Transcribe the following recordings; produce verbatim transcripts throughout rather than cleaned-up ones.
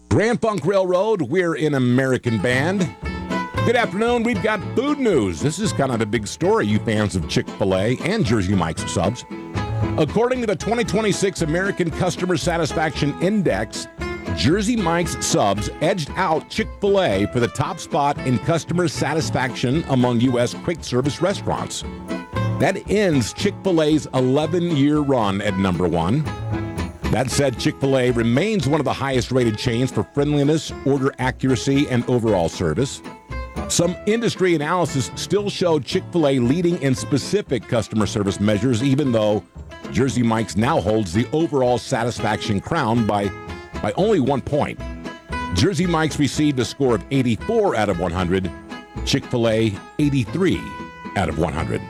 Grand Funk Railroad, we're an American band. Good afternoon, we've got food news. This is kind of a big story, you fans of Chick-fil-A and Jersey Mike's subs. According to the twenty twenty-six American Customer Satisfaction Index, Jersey Mike's subs edged out Chick-fil-A for the top spot in customer satisfaction among U S quick service restaurants. That ends Chick-fil-A's eleven-year run at number one. That said, Chick-fil-A remains one of the highest-rated chains for friendliness, order accuracy, and overall service. Some industry analysis still showed Chick-fil-A leading in specific customer service measures, even though Jersey Mike's now holds the overall satisfaction crown by, by only one point. Jersey Mike's received a score of eighty-four out of one hundred, Chick-fil-A eighty-three out of one hundred.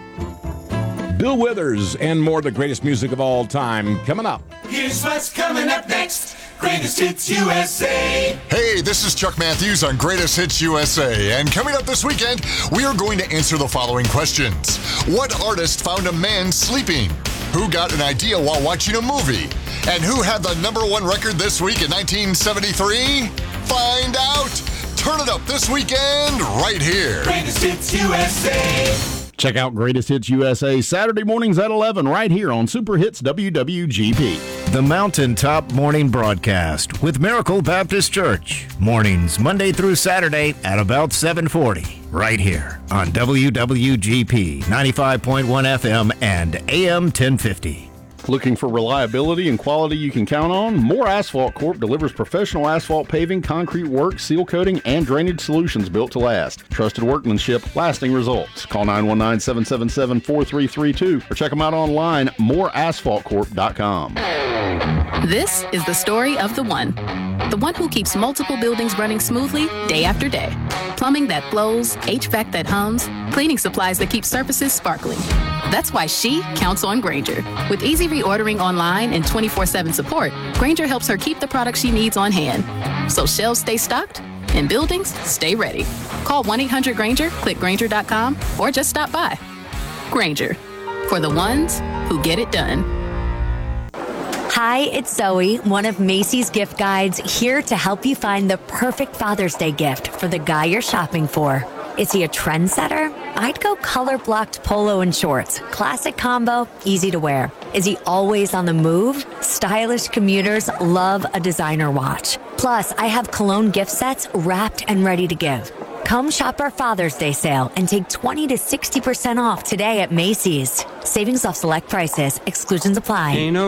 Bill Withers and more of the greatest music of all time coming up. Here's what's coming up next. Greatest Hits U S A. Hey, this is Chuck Matthews on Greatest Hits U S A. And coming up this weekend, we are going to answer the following questions. What artist found a man sleeping? Who got an idea while watching a movie? And who had the number one record this week in nineteen seventy-three? Find out. Turn it up this weekend right here. Greatest Hits U S A. Check out Greatest Hits U S A Saturday mornings at eleven right here on Super Hits W W G P. The Mountaintop Morning Broadcast with Miracle Baptist Church. Mornings Monday through Saturday at about seven forty right here on W W G P ninety-five point one F M and A M ten fifty. Looking for reliability and quality you can count on? Moore Asphalt Corp delivers professional asphalt paving, concrete work, seal coating, and drainage solutions built to last. Trusted workmanship, lasting results. Call nine one nine, seven seven seven, four three three two or check them out online, more asphalt corp dot com. This is the story of the one. The one who keeps multiple buildings running smoothly day after day. Plumbing that flows, H V A C that hums, cleaning supplies that keep surfaces sparkling. That's why she counts on Grainger. With easy reordering online and twenty-four seven support, Grainger helps her keep the products she needs on hand. So shelves stay stocked and buildings stay ready. Call one eight hundred Grainger, click Grainger dot com, or just stop by. Grainger, for the ones who get it done. Hi, it's Zoe, one of Macy's gift guides, here to help you find the perfect Father's Day gift for the guy you're shopping for. Is he a trendsetter? I'd go color-blocked polo and shorts. Classic combo, easy to wear. Is he always on the move? Stylish commuters love a designer watch. Plus, I have cologne gift sets wrapped and ready to give. Come shop our Father's Day sale and take twenty to sixty percent off today at Macy's. Savings off select prices. Exclusions apply. Ain't no